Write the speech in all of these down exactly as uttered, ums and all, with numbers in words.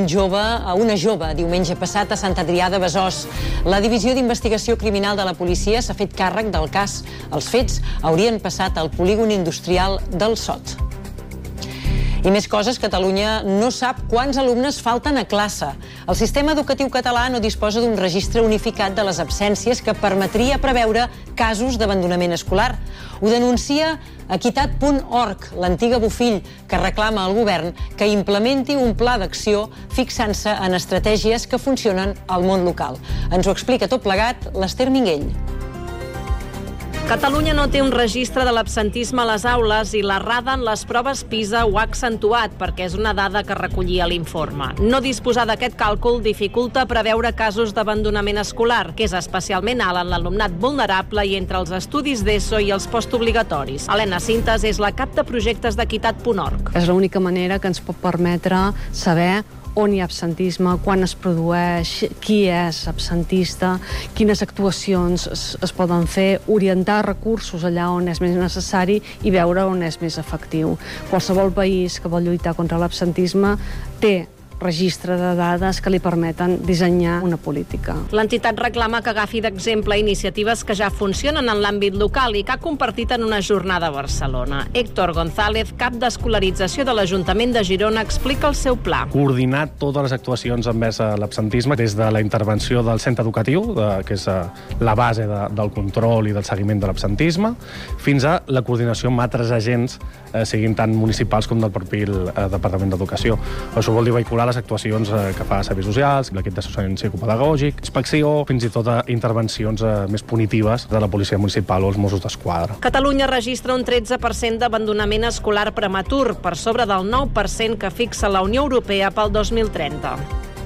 un jove, a una jove diumenge passat a Sant Adrià de Besòs. La Divisió d'Investigació Criminal de la policia s'ha fet càrrec del cas. Els fets haurien passat al polígon industrial del Sot. I més coses, Catalunya no sap quants alumnes falten a classe. El sistema educatiu català no disposa d'un registre unificat de les absències que permetria preveure casos d'abandonament escolar. Ho denuncia equitat punt org, l'antiga Bofill, que reclama al govern que implementi un pla d'acció fixant-se en estratègies que funcionen al món local. Ens ho explica tot plegat l'Ester Minguell. Catalunya no té un registre de l'absentisme a les aules i l'errada en les proves PISA ho ha accentuat perquè és una dada que recollia l'informe. No disposar d'aquest càlcul dificulta preveure casos d'abandonament escolar, que és especialment alt en l'alumnat vulnerable i entre els estudis d'ESO i els postobligatoris. Helena Cintas és la cap de projectes d'equitat punt org. És l'única manera que ens pot permetre saber on hi ha absentisme, quan es produeix, qui és absentista, quines actuacions es, es poden fer, orientar recursos allà on és més necessari i veure on és més efectiu. Qualsevol país que vol lluitar contra l'absentisme té registre de dades que li permeten dissenyar una política. L'entitat reclama que agafi d'exemple iniciatives que ja funcionen en l'àmbit local i que ha compartit en una jornada a Barcelona. Héctor González, cap d'escolarització de l'Ajuntament de Girona, explica el seu pla. Coordinar totes les actuacions envers l'absentisme, des de la intervenció del centre educatiu, de, que és la base de, del control i del seguiment de l'absentisme, fins a la coordinació amb altres agents, eh, siguin tant municipals com del propi eh, Departament d'Educació. Això vol dir vehicular les actuacions que fa serveis socials, l'equip d'assessorament psicopedagògic, inspecció, fins i tot intervencions més punitives de la policia municipal o els Mossos d'Esquadra. Catalunya registra un tretze per cent d'abandonament escolar prematur, per sobre del nou per cent que fixa la Unió Europea pel dos mil trenta.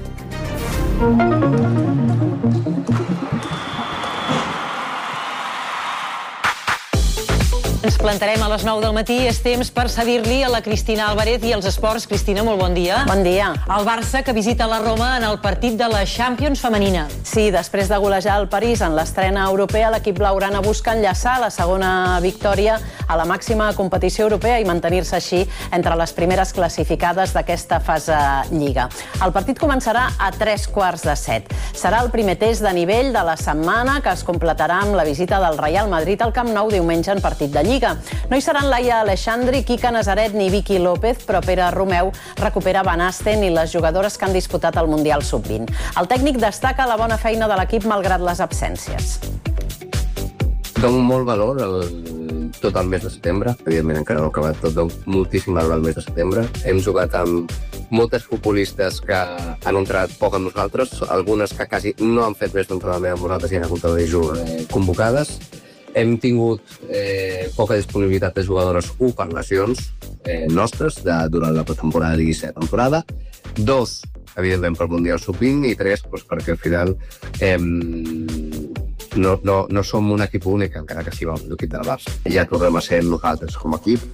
Ens plantarem a les nou del matí. És temps per cedir-li a la Cristina Álvarez i els esports. Cristina, molt bon dia. Bon dia. El Barça que visita la Roma en el partit de la Champions femenina. Sí, després de golejar el París en l'estrena europea, l'equip blaugrana busca enllaçar la segona victòria a la màxima competició europea i mantenir-se així entre les primeres classificades d'aquesta fase Lliga. El partit començarà a tres quarts de set. Serà el primer test de nivell de la setmana que es completarà amb la visita del Real Madrid al Camp Nou diumenge en partit de Lliga. No hi seran Laia Aleixandri, Quica Nazaret ni Vicky López, però Pere Romeu recupera Van Asten i les jugadores que han disputat el Mundial sub vint. El tècnic destaca la bona feina de l'equip malgrat les absències. Dono molt valor al tot el mes de setembre. Evidentment encara no ha acabat tot, dono moltíssim valor al mes de setembre. Hem jugat amb moltes futbolistes que han entrat poc amb nosaltres, algunes que quasi no han fet més d'entrenament amb nosaltres i han hagut de jugar convocades. Hem tingut eh, poca disponibilitat de jugadores, u, per lesions eh, nostres de, durant la temporada de la temporada, dos, evidentment, per Mundial sub vint, i tres, doncs, perquè al final eh, no, no, no som un equip únic, encara que sí vam l'equip del Barça. Ja tornem a ser nosaltres com a equip.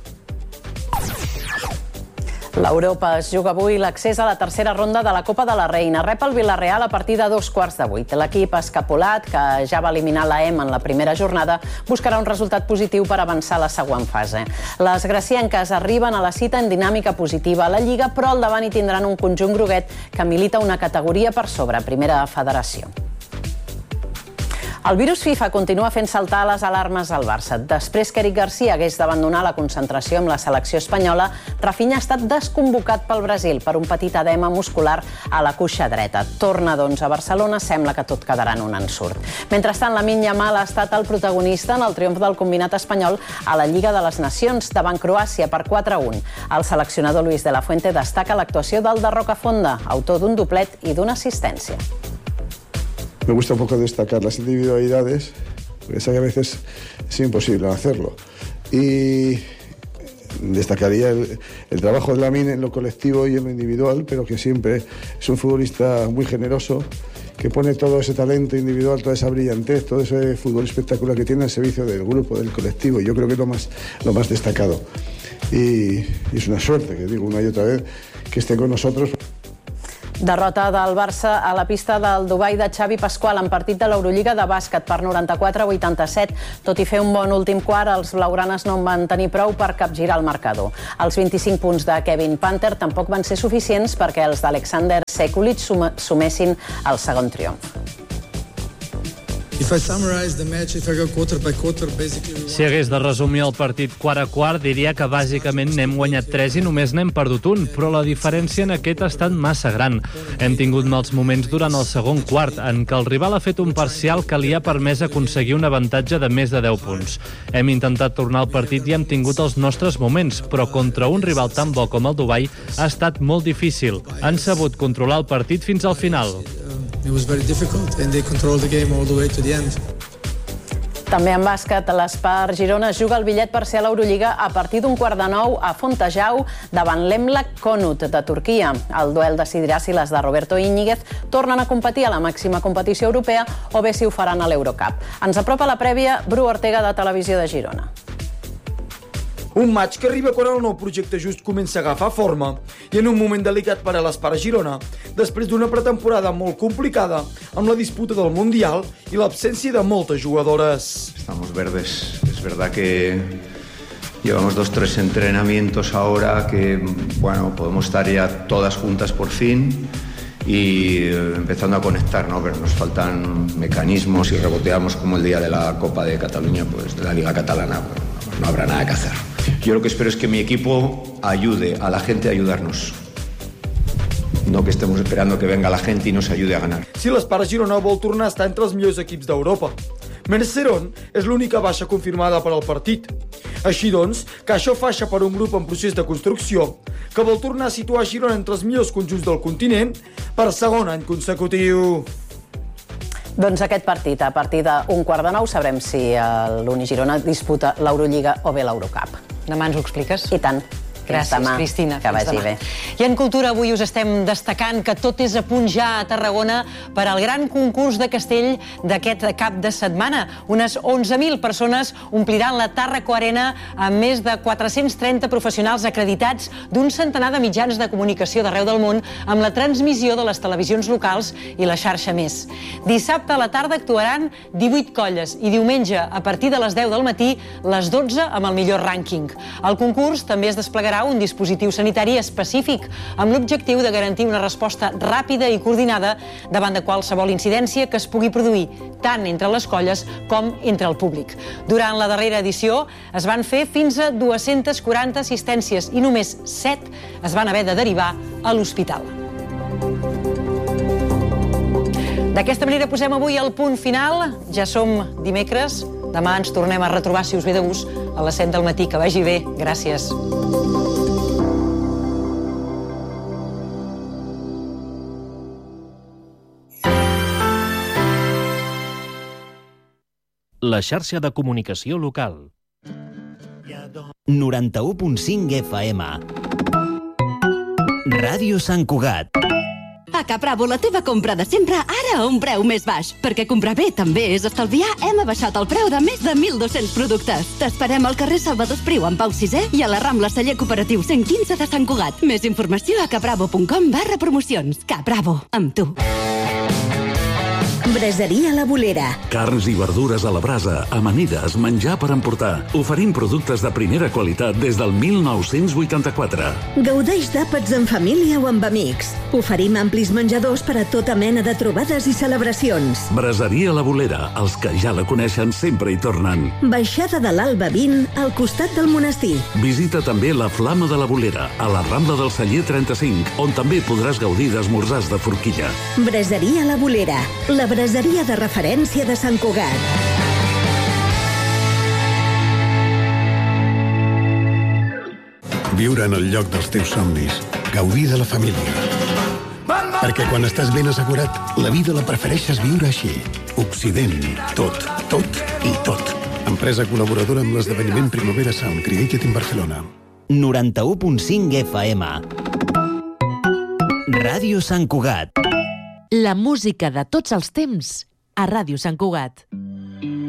L'Europa es juga avui l'accés a la tercera ronda de la Copa de la Reina. Rep el Villarreal a partir de dos quarts de vuit. L'equip escapolat, que ja va eliminar l'A E M en la primera jornada, buscarà un resultat positiu per avançar a la següent fase. Les gracienques arriben a la cita en dinàmica positiva a la Lliga, però al davant hi tindran un conjunt groguet que milita una categoria per sobre, Primera Federació. El virus FIFA continua fent saltar les alarmes al Barça. Després que Eric Garcia hagués d'abandonar la concentració amb la selecció espanyola, Rafinha ha estat desconvocat pel Brasil per un petit edema muscular a la cuixa dreta. Torna, doncs, a Barcelona, sembla que tot quedarà en un ensurt. Mentrestant, Lamine Yamal ha estat el protagonista en el triomf del combinat espanyol a la Lliga de les Nacions davant Croàcia per quatre a un. El seleccionador Luis de la Fuente destaca l'actuació del de Rocafonda, autor d'un doblet i d'una assistència. Me gusta un poco destacar las individualidades, porque sé que a veces es imposible hacerlo. Y destacaría el, el trabajo de Lamine en lo colectivo y en lo individual, pero que siempre es un futbolista muy generoso, que pone todo ese talento individual, toda esa brillantez, todo ese fútbol espectacular que tiene al servicio del grupo, del colectivo. Yo creo que es lo más, lo más destacado. Y, y es una suerte, que digo una y otra vez, que esté con nosotros. Derrota del Barça a la pista del Dubai de Xavi Pasqual en partit de l'Eurolliga de bàsquet per noranta-quatre a vuitanta-set. Tot i fer un bon últim quart, els blaugranes no en van tenir prou per capgirar el marcador. Els vint-i-cinc punts de Kevin Panther tampoc van ser suficients perquè els d'Alexander Sekulic sum sumessin el segon triomf. Si hagués de resumir el partit quart a quart, diria que bàsicament n'hem guanyat tres i només n'hem perdut un, però la diferència en aquest ha estat massa gran. Hem tingut mals moments durant el segon quart, en què el rival ha fet un parcial que li ha permès aconseguir un avantatge de més de deu punts. Hem intentat tornar al partit i hem tingut els nostres moments, però contra un rival tan bo com el Dubai ha estat molt difícil. Han sabut controlar el partit fins al final. It was very difficult and they controlled the game all the way to the end. També en bàsquet, l'Espar Girona es juga el bitllet per ser a l'Eurolliga a partir d'un quart de nou a Fontejau davant l'Emlak Konut de Turquia. El duel decidirà si les de Roberto Íñiguez tornen a competir a la màxima competició europea o bé si ho faran a l'Eurocup. Ens apropa la prèvia Bru Ortega de Televisió de Girona. Un maig que arriba quan el nou projecte just comença a agafar forma i en un moment delicat per a l'Espar Girona, després d'una pretemporada molt complicada amb la disputa del Mundial y la absencia de moltes jugadoras. Estamos verdes. Es verdad que llevamos dos, tres entrenamientos ahora que, bueno, podemos estar ya todas juntas por fin y empezando a conectar, ¿no? Pero nos faltan mecanismos y reboteamos como el día de la Copa de Cataluña, pues de la Liga Catalana, pues, no habrá nada que hacer. Yo lo que espero es que mi equipo ayude a la gente a ayudarnos. No que estemos esperando que venga la gente y nos ayude a ganar. Si l'Espar Girona vol tornar a estar entre els millors equips d'Europa. Merceron és l'única baixa confirmada per al partit. Així doncs, Caixó faixa per un grup en procés de construcció que vol tornar a situar Girona entre els millors conjunts del continent per segon any consecutiu. Doncs aquest partit, a partir d'un quart de nou, sabrem si l'Uni Girona disputa l'Eurolliga o bé l'Eurocup. Demà ens ho expliques? I tant. Gràcies, Cristina. Que vagi bé. I en Cultura avui us estem destacant que tot és a punt ja a Tarragona per al gran concurs de castell d'aquest cap de setmana. Unes onze mil persones ompliran la Tàrraco Arena amb més de quatre-cents trenta professionals acreditats d'un centenar de mitjans de comunicació d'arreu del món amb la transmissió de les televisions locals i la xarxa Més. Dissabte a la tarda actuaran divuit colles i diumenge a partir de les deu del matí les dotze amb el millor rànquing. El concurs també es desplegarà un dispositiu sanitari específic amb l'objectiu de garantir una resposta ràpida i coordinada davant de qualsevol incidència que es pugui produir, tant entre les colles com entre el públic. Durant la darrera edició es van fer fins a dues-centes quaranta assistències i només set es van haver de derivar a l'hospital. D'aquesta manera posem avui el punt final. Ja som dimecres. Demà ens tornem a retrobar, si us ve de gust, a les set del matí. Que vagi bé. Gràcies. La xarxa de comunicació local. noranta-u punt cinc F M. Ràdio Sant Cugat. A Capravo, la teva compra de sempre, ara a un preu més baix. Perquè comprar bé també és estalviar, hem abaixat el preu de més de mil dos-cents productes. T'esperem al carrer Salvador Espriu, en Pau sisè, i a la Rambla Celler Cooperatiu cent quinze de Sant Cugat. Més informació a capravo punt com barra promocions. Capravo, amb tu. Braseria La Bolera. Carns i verdures a la brasa, amanides, menjar per emportar. Oferim productes de primera qualitat des del mil nou-cents vuitanta-quatre. Gaudeix d'àpats en família o amb amics. Oferim amplis menjadors per a tota mena de trobades i celebracions. Braseria La Bolera. Els que ja la coneixen sempre hi tornen. Baixada de l'Alba vint, al costat del monestir. Visita també la Flama de la Bolera, a la Rambla del Celler trenta-cinc, on també podràs gaudir d'esmorzars de forquilla. Braseria La Bolera. La braseria de referència de Sant Cugat. Viure en el lloc dels teus somnis. Gaudir de la família. Perquè quan estàs ben assegurat, la vida la prefereixes viure així. Occident. Tot, tot i tot. Empresa col·laboradora amb l'esdeveniment Primavera Sound Created in Barcelona. noranta-u punt cinc F M. Ràdio Sant Cugat. La música de tots els temps a Ràdio Sant Cugat.